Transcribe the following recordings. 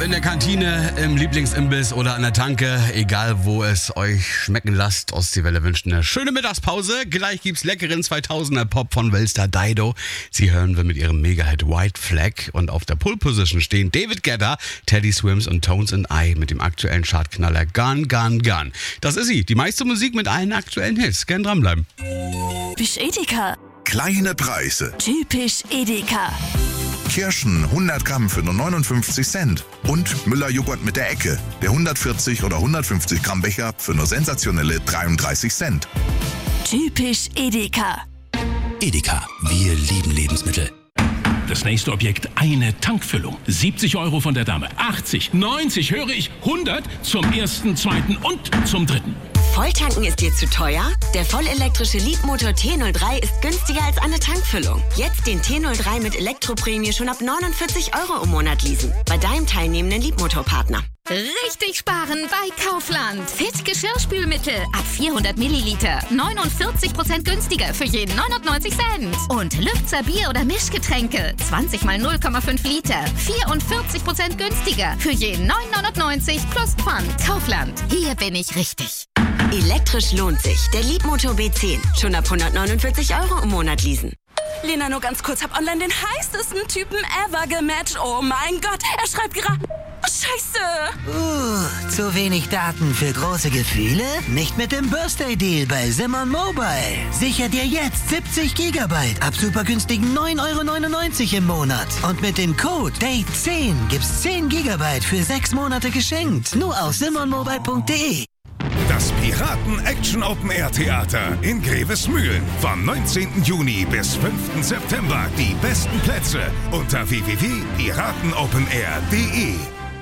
Ob in der Kantine, im Lieblingsimbiss oder an der Tanke, egal wo es euch schmecken lasst, Ostseewelle wünscht eine schöne Mittagspause. Gleich gibt's leckeren 2000er Pop von Welstar Dido. Sie hören wir mit ihrem Mega-Hit White Flag. Und auf der Pole Position stehen David Guetta, Teddy Swims und Tones and I mit dem aktuellen Chartknaller Gun, Gun, Gun. Das ist sie, die meiste Musik mit allen aktuellen Hits. Gern dranbleiben. Typisch Edeka. Kleine Preise. Typisch Edeka. Kirschen 100 Gramm für nur 59 Cent. Und Müller-Joghurt mit der Ecke. Der 140 oder 150 Gramm Becher für nur sensationelle 33 Cent. Typisch Edeka. Edeka, wir lieben Lebensmittel. Das nächste Objekt, eine Tankfüllung. 70 € von der Dame. 80, 90, höre ich, 100 zum ersten, zweiten und zum dritten. Volltanken ist dir zu teuer? Der vollelektrische Leapmotor T03 ist günstiger als eine Tankfüllung. Jetzt den T03 mit Elektroprämie schon ab 49 € im Monat leasen. Bei deinem teilnehmenden Leapmotor-Partner. Richtig sparen bei Kaufland. Fit Geschirrspülmittel ab 400 Milliliter. 49% günstiger für jeden 99 Cent. Und Lübzer Bier- oder Mischgetränke. 20 mal 0,5 Liter. 44% günstiger für jeden 9,99 plus Pfand. Kaufland. Hier bin ich richtig. Elektrisch lohnt sich. Der Leapmotor B10. Schon ab 149 € im Monat leasen. Lena, nur ganz kurz. Hab online den heißesten Typen ever gematcht. Oh mein Gott, er schreibt gerade... Oh, Scheiße! Zu wenig Daten für große Gefühle? Nicht mit dem Birthday Deal bei Simon Mobile. Sicher dir jetzt 70 GB ab super günstigen 9,99 € im Monat. Und mit dem Code DATE10 gibt's 10 GB für 6 Monate geschenkt. Nur auf simonmobile.de. Das Piraten-Action-Open-Air-Theater in Grevesmühlen. Vom 19. Juni bis 5. September. Die besten Plätze unter www.piratenopenair.de.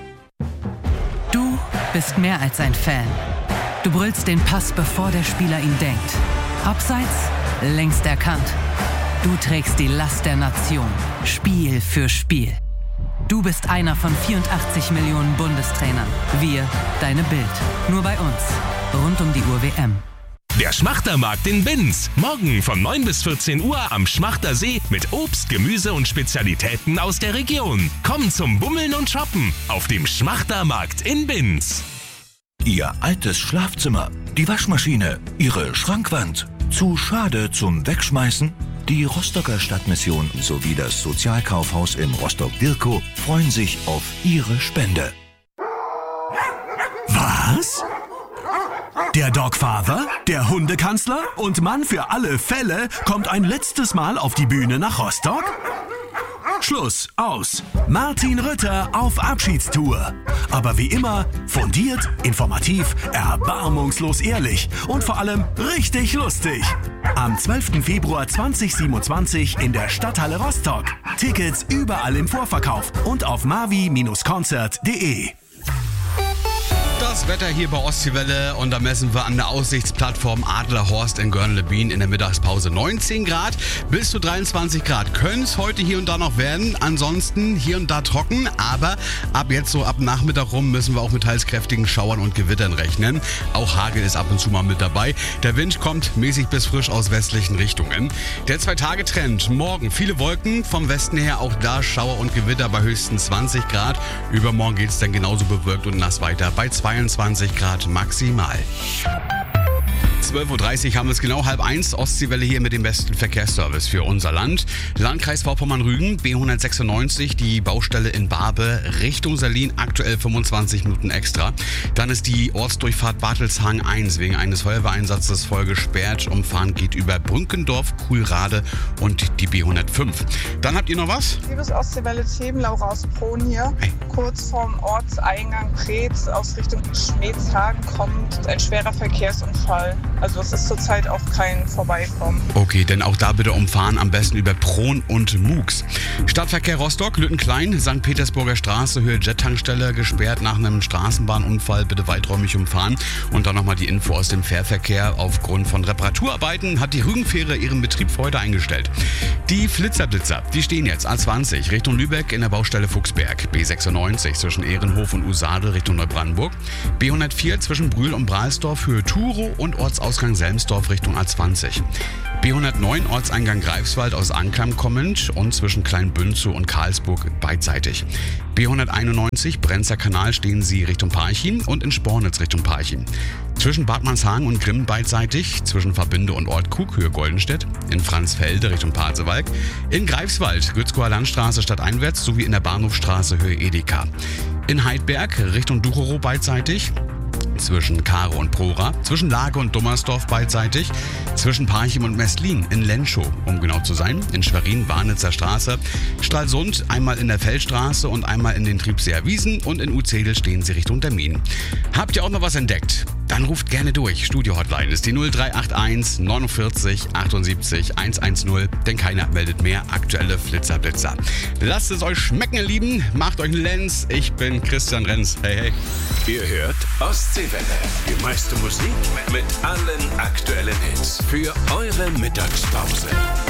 Du bist mehr als ein Fan. Du brüllst den Pass, bevor der Spieler ihn denkt. Abseits, längst erkannt. Du trägst die Last der Nation. Spiel für Spiel. Du bist einer von 84 Millionen Bundestrainern. Wir, deine Bild. Nur bei uns. Rund um die Uhr WM. Der Schmachtermarkt in Binz. Morgen von 9 bis 14 Uhr am Schmachter See mit Obst, Gemüse und Spezialitäten aus der Region. Komm zum Bummeln und Shoppen auf dem Schmachtermarkt in Binz. Ihr altes Schlafzimmer, die Waschmaschine, Ihre Schrankwand. Zu schade zum Wegschmeißen? Die Rostocker Stadtmission sowie das Sozialkaufhaus in Rostock-Dirkow freuen sich auf Ihre Spende. Was? Der Dogfather, der Hundekanzler und Mann für alle Fälle kommt ein letztes Mal auf die Bühne nach Rostock? Schluss, aus. Martin Rütter auf Abschiedstour. Aber wie immer, fundiert, informativ, erbarmungslos ehrlich und vor allem richtig lustig. Am 12. Februar 2027 in der Stadthalle Rostock. Tickets überall im Vorverkauf und auf mavi-konzert.de. Das Wetter hier bei Ostseewelle und da messen wir an der Aussichtsplattform Adlerhorst in Görnlebien in der Mittagspause 19 Grad bis zu 23 Grad. Können es heute hier und da noch werden, ansonsten hier und da trocken, aber ab jetzt so ab Nachmittag rum müssen wir auch mit teils kräftigen Schauern und Gewittern rechnen. Auch Hagel ist ab und zu mal mit dabei. Der Wind kommt mäßig bis frisch aus westlichen Richtungen. Der 2-Tage-Trend, morgen viele Wolken, vom Westen her auch da Schauer und Gewitter bei höchstens 20 Grad. Übermorgen geht es dann genauso bewölkt und nass weiter bei 22 Grad maximal. 12.30 Uhr haben wir es genau, 12:30. Ostseewelle hier mit dem besten Verkehrsservice für unser Land. Landkreis Vorpommern-Rügen, B196, die Baustelle in Barbe, Richtung Salin, aktuell 25 Minuten extra. Dann ist die Ortsdurchfahrt Bartelshagen 1 wegen eines Feuerwehreinsatzes voll gesperrt. Umfahren geht über Brünkendorf, Kuhlrade und die B105. Dann habt ihr noch was? Liebes Ostseewelle Themen, Laura aus Prohn hier. Hey. Kurz vorm Ortseingang Preetz aus Richtung Schmedshagen kommt ein schwerer Verkehrsunfall. Also es ist zurzeit auch kein Vorbeikommen. Okay, denn auch da bitte umfahren, am besten über Prohn und Mux. Stadtverkehr Rostock, Lüttenklein, St. Petersburger Straße, Höhe Jet-Tankstelle, gesperrt nach einem Straßenbahnunfall, bitte weiträumig umfahren. Und dann nochmal die Info aus dem Fährverkehr. Aufgrund von Reparaturarbeiten hat die Rügenfähre ihren Betrieb für heute eingestellt. Die Flitzerblitzer, die stehen jetzt A20 Richtung Lübeck in der Baustelle Fuchsberg, B96 zwischen Ehrenhof und Usade Richtung Neubrandenburg, B104 zwischen Brühl und Brahlsdorf, Höhe Turo und Ortsausgang Ausgang Selmsdorf Richtung A20. B109 Ortseingang Greifswald aus Anklam kommend und zwischen Kleinbünzow und Karlsburg beidseitig. B191 Brenzer Kanal stehen Sie Richtung Parchim und in Spornitz Richtung Parchim. Zwischen Bad Manshagen und Grimm beidseitig, zwischen Verbinde und Ort Kuk Höhe Goldenstedt, in Franzfelde Richtung Pasewalk, in Greifswald Gützkower Landstraße stadteinwärts sowie in der Bahnhofstraße Höhe Edeka. In Heidberg Richtung Ducherow beidseitig, zwischen Kare und Prora, zwischen Lage und Dummersdorf beidseitig, zwischen Parchim und Meslin in Lenschow, um genau zu sein, in Schwerin Warnitzer Straße, Stralsund einmal in der Feldstraße und einmal in den Triebseer Wiesen und in Uzedel stehen Sie Richtung Termin. Habt ihr auch noch was entdeckt? Dann ruft gerne durch. Studio-Hotline ist die 0381 49 78 110, denn keiner meldet mehr aktuelle Flitzer-Blitzer. Lasst es euch schmecken, ihr Lieben. Macht euch einen Lenz. Ich bin Christian Renz. Hey, hey. Ihr hört Ostseewelle. Die meiste Musik mit allen aktuellen Hits für eure Mittagspause.